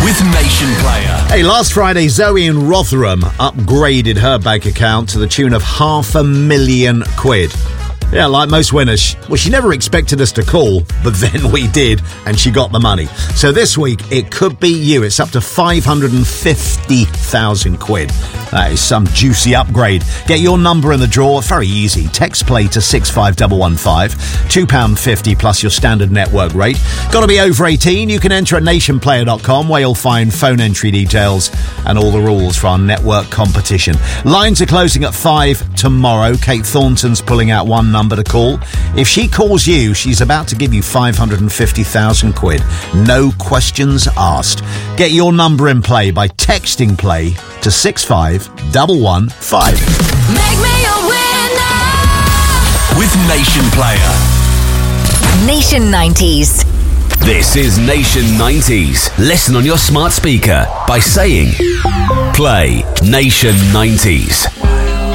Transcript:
with Nation Player. Hey, last Friday, Zoe in Rotherham upgraded her bank account to the tune of £500,000. Yeah, like most winners. Well, she never expected us to call, but then we did, and she got the money. So this week, it could be you. It's up to £550,000. That is some juicy upgrade. Get your number in the draw. Very easy. Text play to 65115. £2.50 plus your standard network rate. Got to be over 18. You can enter at nationplayer.com, where you'll find phone entry details and all the rules for our network competition. Lines are closing at 5 tomorrow. Kate Thornton's pulling out one number to call. If she calls you, she's about to give you £550,000. No questions asked. Get your number in play by texting play to 65115. Make me a winner with Nation Player. Nation 90s. This is Nation 90s. Listen on your smart speaker by saying, play Nation 90s.